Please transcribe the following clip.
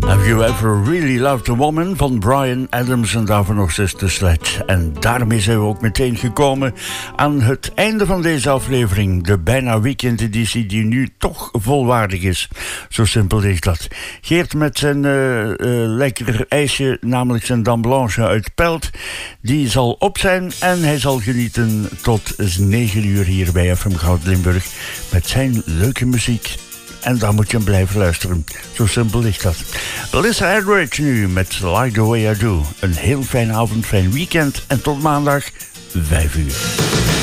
Have You Ever Really Loved a Woman van Bryan Adams en daarvoor nog Sister Sledge. En daarmee zijn we ook meteen gekomen aan het einde van deze aflevering. De bijna weekendeditie die nu toch volwaardig is. Zo simpel is dat. Geert met zijn lekker ijsje, namelijk zijn Dame Blanche uit Pelt, die zal op zijn en hij zal genieten tot 9 uur hier bij FM Goud Limburg met zijn leuke muziek. En daar moet je hem blijven luisteren. Zo simpel ligt dat. Melissa Etheridge nu met Like the Way I Do. Een heel fijne avond, fijn weekend en tot maandag 5 uur.